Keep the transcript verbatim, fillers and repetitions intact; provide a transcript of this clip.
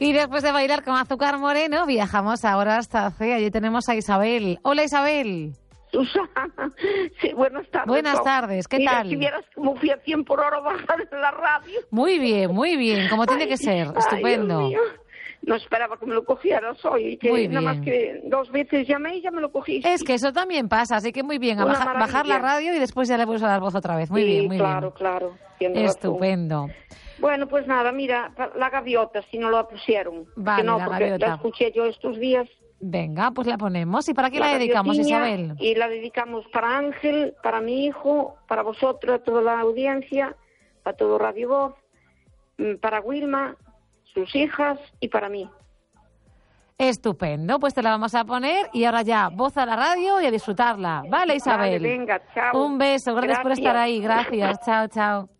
Y después de bailar con Azúcar Moreno, viajamos ahora hasta C. Allí tenemos a Isabel. Hola, Isabel. Susana, sí, buenas tardes. Buenas no. tardes, ¿qué Mira, tal? Si vieras cómo fui a cien por hora bajar en la radio. Muy bien, muy bien, como tiene ay, que ser, ay, estupendo. Dios mío. No esperaba que me lo cogieras hoy, que muy nada bien. más que dos veces llamé y ya me lo cogiste. Es que eso también pasa, así que muy bien, a baja, bajar la radio y después ya le vuelves a dar voz otra vez. Muy sí, bien, muy claro, bien. claro, claro. Estupendo. Razón. Bueno, pues nada, mira, la gaviota, si no la pusieron. Vale, que no, la porque gaviota. La escuché yo estos días. Venga, pues la ponemos. ¿Y para qué la, la dedicamos, Isabel? Y la dedicamos para Ángel, para mi hijo, para vosotros, toda la audiencia, para todo Radio Voz, para Wilma, sus hijas y para mí. Estupendo, pues te la vamos a poner y ahora ya, voz a la radio y a disfrutarla. Vale, Isabel. Vale, venga, chao. Un beso, gracias, gracias por estar ahí. Gracias, chao, chao.